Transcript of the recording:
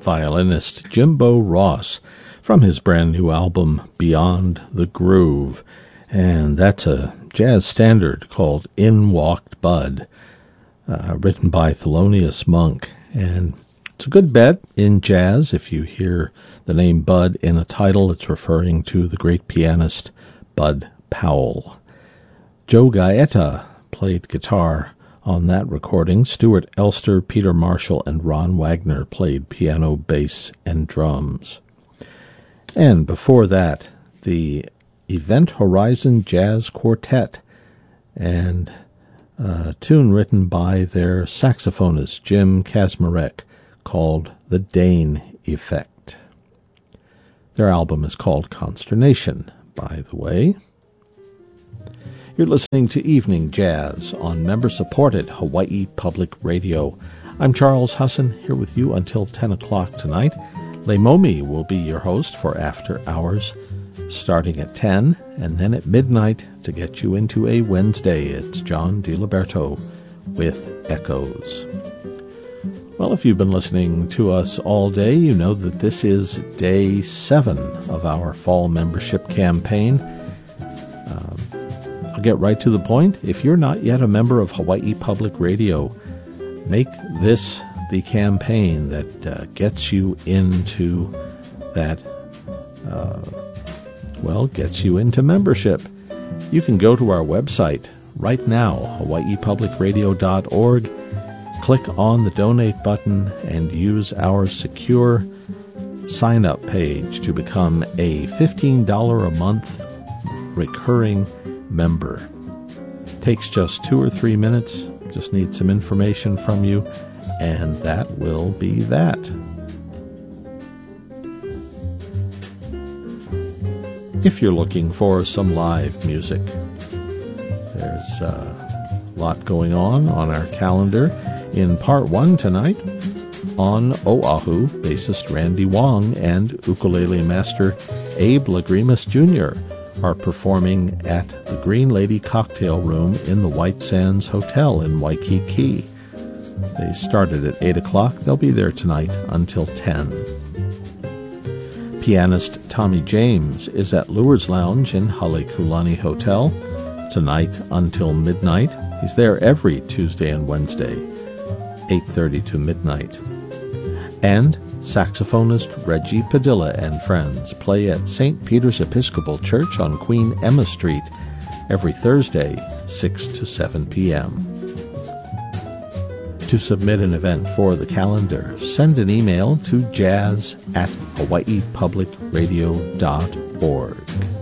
violinist Jimbo Ross from his brand new album Beyond the Groove. And that's a jazz standard called In Walked Bud, written by Thelonious Monk. And it's a good bet in jazz. If you hear the name Bud in a title, it's referring to the great pianist Bud Powell. Joe Gaeta played guitar on that recording. Stuart Elster, Peter Marshall, and Ron Wagner played piano, bass, and drums. And before that, the Event Horizon Jazz Quartet, and a tune written by their saxophonist Jim Kazmarek called The Dane Effect. Their album is called Consternation, by the way. You're listening to Evening Jazz on member-supported Hawaii Public Radio. I'm Charles Husson, here with you until 10 o'clock tonight. Leimomi will be your host for After Hours, starting at 10, and then at midnight to get you into a Wednesday. It's John DiLiberto with Echoes. Well, if you've been listening to us all day, you know that this is day 7 of our fall membership campaign. I'll get right to the point. If you're not yet a member of Hawaii Public Radio, make this the campaign that gets you into that, gets you into membership. You can go to our website right now, hawaiipublicradio.org, click on the donate button, and use our secure sign-up page to become a $15 a month recurring member. Takes just 2 or 3 minutes, just need some information from you, and that will be that. If you're looking for some live music, there's a lot going on our calendar. In part 1 tonight, on Oahu, bassist Randy Wong and ukulele master Abe Lagrimas Jr. are performing at the Green Lady Cocktail Room in the White Sands Hotel in Waikiki. They started at 8 o'clock. They'll be there tonight until 10. Pianist Tommy James is at Lures Lounge in Halekulani Hotel tonight until midnight. He's there every Tuesday and Wednesday, 8:30 to midnight. And saxophonist Reggie Padilla and friends play at St. Peter's Episcopal Church on Queen Emma Street every Thursday, 6 to 7 p.m. To submit an event for the calendar, send an email to jazz@hawaiipublicradio.org.